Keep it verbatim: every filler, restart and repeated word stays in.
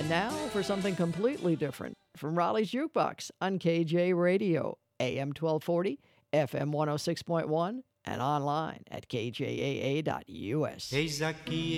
And now for something completely different from Raleigh's Jukebox on K J Radio, A M twelve forty, F M one oh six point one, and online at K J A A dot U S. Eis aqui